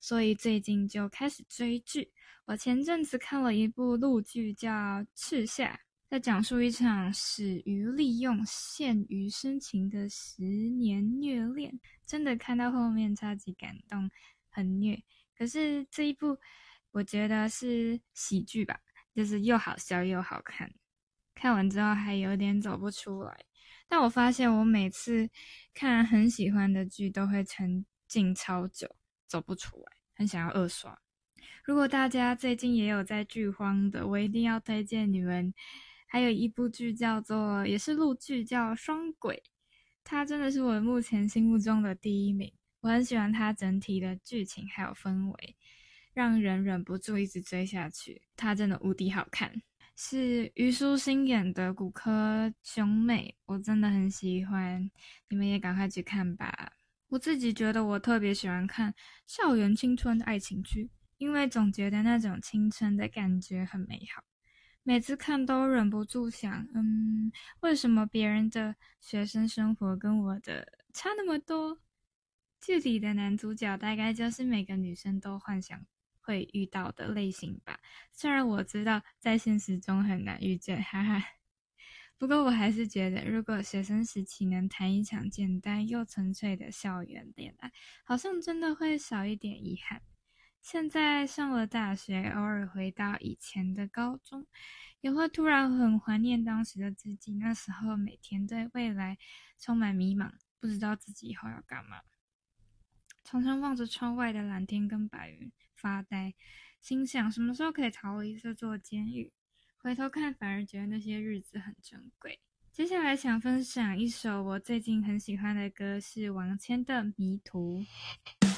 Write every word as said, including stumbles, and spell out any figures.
所以最近就开始追剧。我前阵子看了一部陆剧叫《赤夏》，在讲述一场始于利用、陷于深情的十年虐恋，真的看到后面超级感动，很虐。可是这一部我觉得是喜剧吧，就是又好笑又好看，看完之后还有点走不出来。但我发现我每次看很喜欢的剧都会沉浸超久，走不出来，很想要二刷。如果大家最近也有在剧荒的，我一定要推荐你们。还有一部剧叫做，也是陆剧，叫《双轨》，它真的是我目前心目中的第一名。我很喜欢它整体的剧情还有氛围，让人忍不住一直追下去。它真的无敌好看，是虞书欣演的骨科兄妹，我真的很喜欢，你们也赶快去看吧。我自己觉得我特别喜欢看校园青春爱情剧，因为总觉得那种青春的感觉很美好，每次看都忍不住想，嗯，为什么别人的学生生活跟我的差那么多？剧里的男主角大概就是每个女生都幻想会遇到的类型吧，虽然我知道在现实中很难遇见，哈哈。不过我还是觉得，如果学生时期能谈一场简单又纯粹的校园恋爱，好像真的会少一点遗憾。现在上了大学，偶尔回到以前的高中，也会突然很怀念当时的自己，那时候每天对未来充满迷茫，不知道自己以后要干嘛。常常望着窗外的蓝天跟白云发呆，心想什么时候可以逃离这座监狱。回头看，反而觉得那些日子很珍贵。接下来想分享一首我最近很喜欢的歌，是王千的《迷途》。